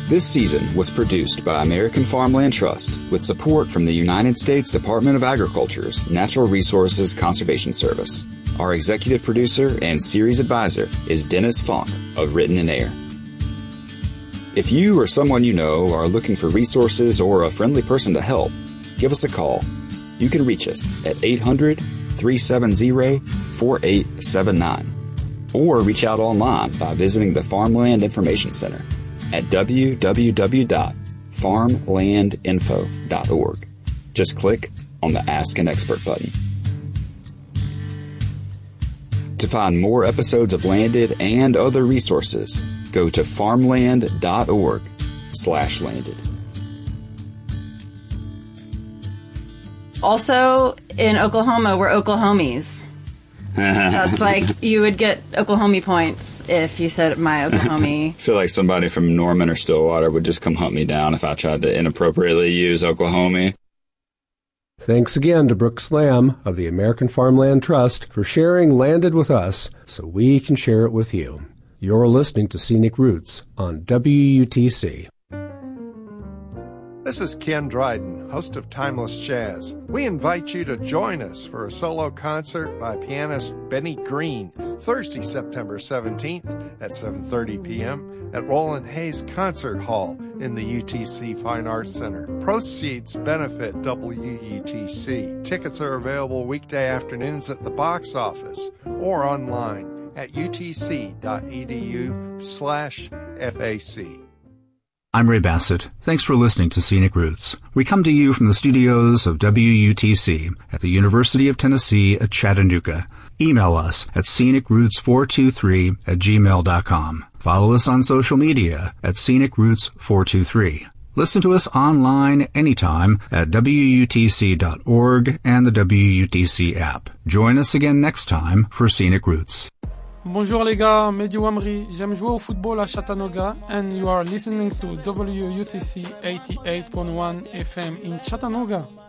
This season was produced by American Farmland Trust with support from the United States Department of Agriculture's Natural Resources Conservation Service. Our executive producer and series advisor is Dennis Funk of Written in Air. If you or someone you know are looking for resources or a friendly person to help, give us a call. You can reach us at 800-370-4879 or reach out online by visiting the Farmland Information Center at www.farmlandinfo.org. Just click on the Ask an Expert button. To find more episodes of Landed and other resources, go to farmland.org/landed. Also, in Oklahoma, we're Oklahomies. That's like, you would get Oklahoma points if you said my Oklahoma. I feel like somebody from Norman or Stillwater would just come hunt me down if I tried to inappropriately use Oklahoma. Thanks again to Brooks Lamb of the American Farmland Trust for sharing Landed with us so we can share it with you. You're listening to Scenic Roots on WUTC. This is Ken Dryden, host of Timeless Jazz. We invite you to join us for a solo concert by pianist Benny Green, Thursday, September 17th at 7:30 p.m. at Roland Hayes Concert Hall in the UTC Fine Arts Center. Proceeds benefit WUTC. Tickets are available weekday afternoons at the box office or online at utc.edu/FAC. I'm Ray Bassett. Thanks for listening to Scenic Roots. We come to you from the studios of WUTC at the University of Tennessee at Chattanooga. Email us at scenicroots423@gmail.com. Follow us on social media at scenicroots423. Listen to us online anytime at WUTC.org and the WUTC app. Join us again next time for Scenic Roots. Bonjour les gars, Mehdi Wamri. J'aime jouer au football à Chattanooga and you are listening to WUTC 88.1 FM in Chattanooga.